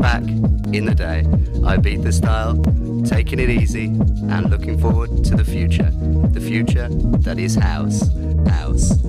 back in the day. I beat the style, taking it easy, and looking forward to the future. The future that is house. House.